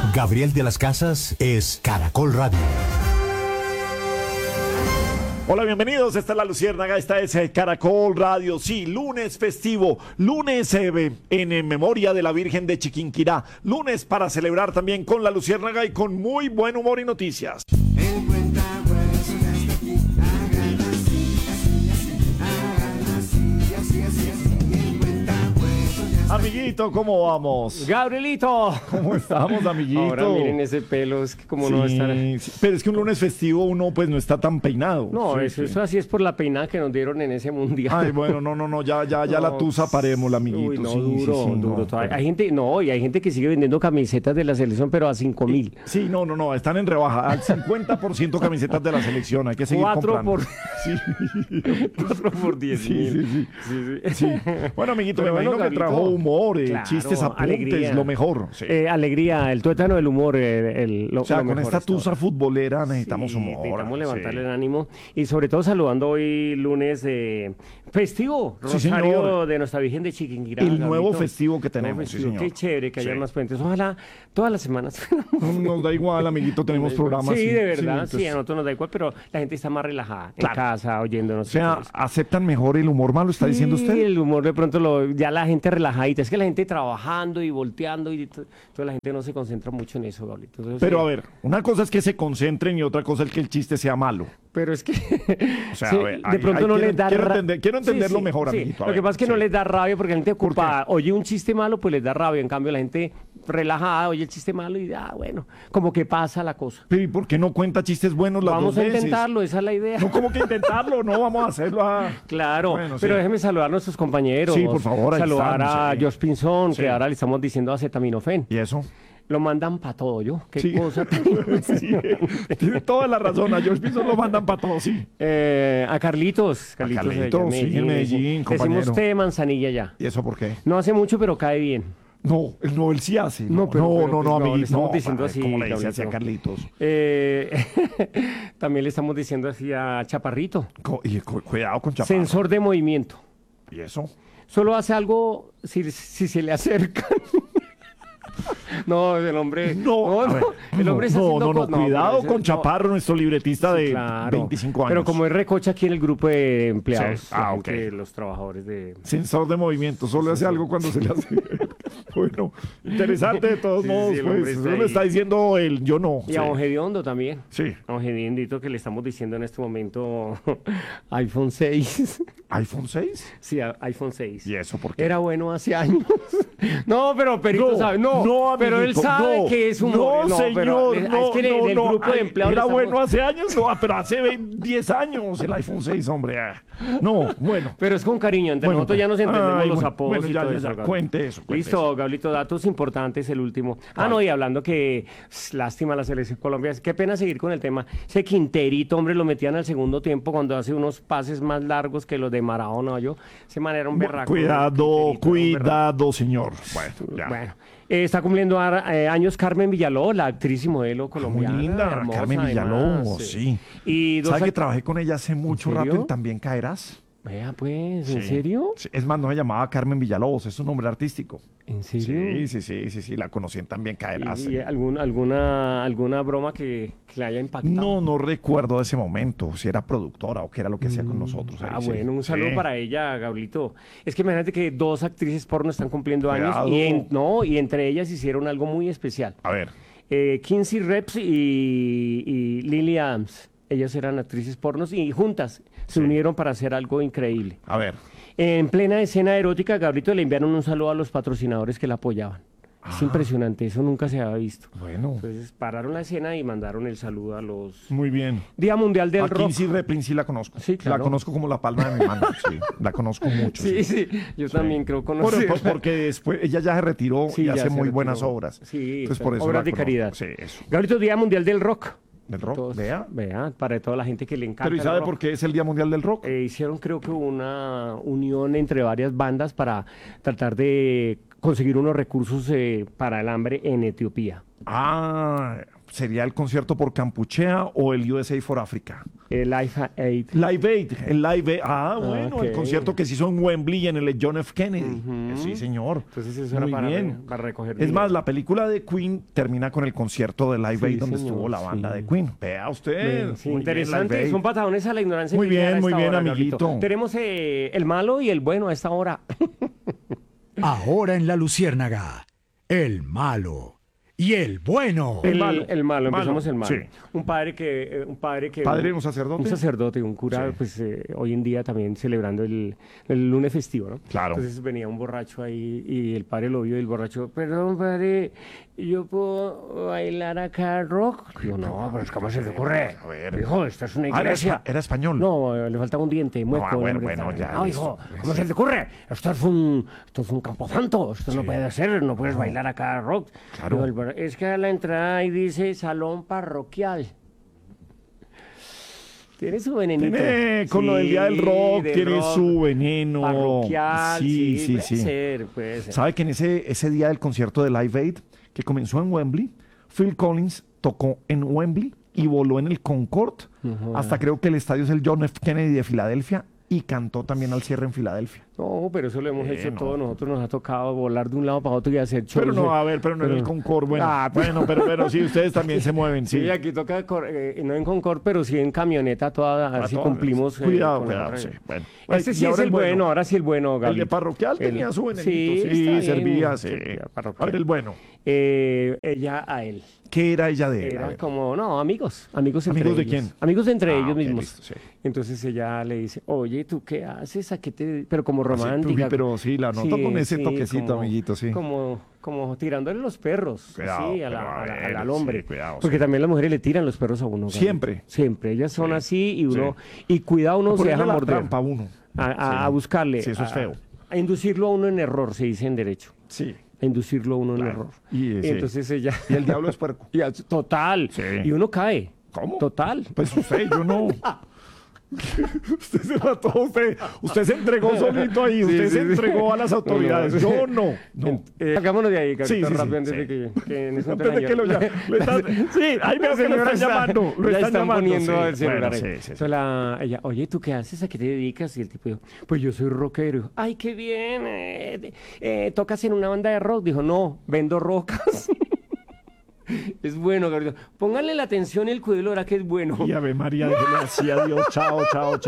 Gabriel de las Casas es Caracol Radio. Hola, bienvenidos. Esta es La Luciérnaga, esta es Caracol Radio. Sí, lunes festivo, lunes en memoria de la Virgen de Chiquinquirá, lunes para celebrar también con La Luciérnaga y con muy buen humor y noticias. El cuentahuesos ya está aquí, háganlo así, el cuentahuesos ya está aquí. Amiguito, ¿cómo vamos? Gabrielito. ¿Cómo estamos, amiguito? Ahora miren ese pelo, es que como no va a estar. Sí, pero es que un lunes festivo uno pues no está tan peinado. No, Sí, eso, sí. eso así es por la peinada que nos dieron en ese mundial. Ay, bueno, no, ya la tusa parémosla, amiguito. Uy, no, Sí, duro, sí, duro. no, Todavía. pero- Hay gente, no, y hay gente que sigue vendiendo camisetas de la selección, pero a 5.000. Sí, no, están en rebaja, al 50% camisetas de la selección, hay que seguir 4 comprando. por, Sí. 4 por 10 Sí, mil. sí. Sí. Bueno, amiguito, Pero me imagino bueno, que Gablito, trajo humor, claro, chistes, apuntes, alegría. lo mejor. Sí. Alegría, el tuétano del humor. Lo o sea, con mejor esta hasta tusa ahora. futbolera necesitamos Sí, humor. necesitamos levantarle Sí. el ánimo y sobre todo saludando hoy lunes festivo, Sí, Rosario señor. de Nuestra Virgen de Chiquinquirá. El nuevo Gablito. festivo que Nuevo tenemos, sí, festivo. señor. Qué chévere que haya Sí. más puentes. Ojalá todas las semanas. No nos da igual, amiguito, tenemos programas. Sí, de verdad, sí, entonces, a nosotros nos da igual, pero la gente está más relajada Claro. en casa oyéndonos. o sea, Entonces, aceptan mejor el humor malo, está diciendo sí, usted. el humor de pronto ya la gente relajadita. Es que la gente trabajando y volteando y toda la gente no se concentra mucho en eso, Gablito. Entonces, Pero a ver, una cosa es que se concentren y otra cosa es que el chiste sea malo. Pero es que O sea, sí, a ver, de pronto no les da quiero entenderlo mejor, amiguito. a Lo que ver, pasa es que sí. no les da rabia porque la gente ¿Por ocupada oye un chiste malo, pues les da rabia. En cambio, la gente relajada oye el chiste malo y bueno, como que pasa la cosa. Pero ¿y por qué no cuenta chistes buenos las Vamos dos a veces? intentarlo, esa es la idea. No, ¿cómo que intentarlo? No, vamos a hacerlo. Claro, Bueno, sí. pero déjeme saludar a nuestros compañeros. Sí, por favor, ahí saludar están, a sí. Josh Pinzón, Sí. que ahora le estamos diciendo acetaminofén. ¿Y eso? Lo mandan para todo, ¿yo? Qué Sí. cosa tan Sí, tiene toda la razón. A George Pinzón lo mandan para todo, sí. A Carlitos. Carlitos, allá en Carlitos, sí, en Medellín, le compañero. decimos té de manzanilla ya. ¿Y eso por qué? No hace mucho, pero cae bien. No, él sí hace. No, pero pues, no, amiguito. le estamos diciendo así, ¿Cómo le dice Gablito. así a Carlitos? También le estamos diciendo así a Chaparrito. Cuidado con Chaparro. Sensor de movimiento. ¿Y eso? Solo hace algo si se le acercan. No, el hombre. No, a ver, el hombre está haciendo cosas. cuidado pero con ese- Chaparro, nuestro libretista Sí, de claro. 25 años. Pero como es recocha aquí en el grupo de empleados, Sí. la Ok. gente, los trabajadores de. Sensor de movimiento, solo hace algo cuando se le hace. Bueno, interesante de todos Sí, modos, sí, el hombre pues. está Eso lo ahí. está diciendo él, yo no. Y a Don Gediondo también. Sí. A Don Gediondito que le estamos diciendo en este momento iPhone 6. ¿iPhone 6? Sí, iPhone 6. ¿Y eso por qué? Era bueno hace años. No, pero Perito No, sabe. No, no, pero él amiguito, sabe no, que es un No, señor, pero, no, es que no, del no. grupo de Ay, empleados era le bueno estamos- hace años, no, pero hace 10 años el iPhone 6, hombre. No, bueno. Pero es con cariño, entre Bueno, nosotros ya nos entendemos ay, los bueno, apodos bueno, y ya, todo ya, eso. ya, Gablito. cuente eso, cuente Listo, eso. Gablito, datos importantes, el último. ¿Cuál? No, y hablando que lástima la selección Colombia, qué pena seguir con el tema. Ese Quinterito, hombre, lo metían al segundo tiempo cuando hace unos pases más largos que los de Maradona, yo. Ese man era un berraco. Cuidado, Quinterito, era un berraco. cuidado, señor. Bueno, ya. Bueno, está cumpliendo años Carmen Villaló, la actriz y modelo colombiana. Muy linda, hermosa, Carmen Villaló, además, sí. Y dos ¿Sabe que act- trabajé con ella hace mucho rato serio? en También Caerás? Vea, pues, ¿en Sí. serio? Sí, es más, no me llamaba Carmen Villalobos, es un nombre artístico. ¿En serio? Sí, la conocí en También Caerás. ¿Y alguna broma que le haya impactado? No recuerdo ese momento, si era productora o qué era lo que hacía con nosotros. ahí, sí. Bueno, un saludo Sí. para ella, Gablito. Es que imagínate que dos actrices porno están cumpliendo Cuidado. años y entre ellas hicieron algo muy especial. A ver, Kinsey Reps y Lily Adams. Ellas eran actrices pornos y juntas se unieron para hacer algo increíble. a ver. En plena escena erótica, Gablito le enviaron un saludo a los patrocinadores que la apoyaban. Es impresionante, eso nunca se había visto. Bueno, Entonces pararon la escena y mandaron el saludo a los... muy bien. Día Mundial del A Rock. Kinsey Reprin sí la conozco. Sí, claro. La conozco como la palma de mi mano. Sí, la conozco mucho. Sí, yo también creo Bueno, conocer. porque después ella ya se retiró Sí, y ya hace se muy retiró. buenas obras. Sí, Entonces, por eso obras la de conozco. caridad. Sí, eso. Gablito, Día Mundial del Rock. ¿Del rock? Todos- Vea. para toda la gente que le encanta Pero ¿y el sabe rock. por qué es el Día Mundial del Rock? Hicieron creo que una unión entre varias bandas para tratar de conseguir unos recursos para el hambre en Etiopía. ¿Sería el concierto por Campuchea o el USA for Africa? El Life Aid. Live Aid, el Live Aid. Bueno, ok. el concierto que se hizo en Wembley en el John F. Kennedy. Sí, señor. Entonces eso era Muy para, bien. para recoger Es dinero. más, la película de Queen termina con el concierto de Live Sí, Aid donde señor, estuvo la banda sí. de Queen. Vea usted. Bien, sí, Muy bien, interesante, Live Aid. son patadones a la ignorancia. Muy que llega bien, a muy esta bien, hora, Gabrielito. amiguito. Tenemos el malo y el bueno a esta hora. Ahora en La Luciérnaga, el malo y el bueno. El malo. El malo, empezamos el malo. Sí. Un padre que... ¿Padre, un sacerdote? Un sacerdote, un cura, Sí. pues hoy en día también celebrando el lunes festivo, ¿no? Claro. Entonces venía un borracho ahí y el padre lo vio y el borracho, perdón, padre, ¿yo puedo bailar acá rock? Digo, no, pero ¿cómo se te ocurre? A ver. Hijo, esta es una Ah, iglesia. era español. No, le faltaba un diente, mueco. bueno, hombre. bueno, ya, No, listo. hijo, ¿cómo se te ocurre? Esto es un camposanto, esto no puede ser, no puedes bailar acá rock. Claro. Digo, es que a la entrada ahí dice salón parroquial. Tiene su venenito. Tiene, con lo del Día del Rock, tiene rock su veneno. parroquial, Sí. puede ser. ¿Sabe que en ese día del concierto de Live Aid, que comenzó en Wembley, Phil Collins tocó en Wembley y voló en el Concorde hasta creo que el estadio es el John F. Kennedy de Filadelfia y cantó también al cierre en Filadelfia? No, pero eso lo hemos hecho no. todos. Nosotros nos ha tocado volar de un lado para otro y hacer shows. Pero no, a ver, pero no en el Concorde. Bueno, pero sí, ustedes también se mueven, sí. Sí, aquí toca, no en Concorde, pero sí en camioneta toda, a ver si todas. cumplimos. Cuidado, con la cuidado, otra. sí. Bueno. Este Y sí es ahora el bueno, ahora sí el bueno, El Gabriel. de parroquial tenía su venenito, sí, sí, está bien, servía, sí. servía parroquial. Ahora el bueno. Ella a él. ¿Qué era ella de él? A Era ver. como, no, amigos entre ¿Amigos de ellos. quién? Amigos de entre Ah, ellos ok, mismos. listo, sí. Entonces ella le dice, oye, ¿tú qué haces? ¿A qué te...? Pero como Así, romántica. pero sí, la noto con ese toquecito, como- amiguito, sí. Como tirándole los perros, Cuidado, sí, pero a ver, al hombre. sí, cuidado, Porque sí. también las mujeres le tiran los perros a uno. Gabriel. Siempre. Siempre. Ellas son Sí, así y uno... sí. Y cuidado, uno se Ponerle deja la morder. trampa a uno. A Sí. buscarle. Sí, eso es feo. A inducirlo a uno en error, se dice en derecho. Sí. A inducirlo a uno en Claro. error. Y, sí. entonces ella... Y el diablo es puerco. Total. Sí. Y uno cae. ¿Cómo? Total. Pues usted, yo no. Usted se mató, usted se entregó solito ahí, usted se entregó a las autoridades. Yo no. Hagámonos de ahí, Carlito, Sí, sí, rápido, sí, antes sí. de que en ese Antes de que lo sí, ahí veo que lo están llamando. Lo ya están llamando. poniendo sí. el celular. Bueno, ahí. sí, sí, sí. Entonces ella, oye, ¿tú qué haces? ¿A qué te dedicas? Y el tipo dijo, pues yo soy rockero. Ay, qué bien. ¿Tocas en una banda de rock? Dijo, no, vendo rocas. Es bueno, Gabriel. Pónganle la atención y el cuidado, que es bueno. Y Ave María, déjeme así, adiós, chao, chao, chao.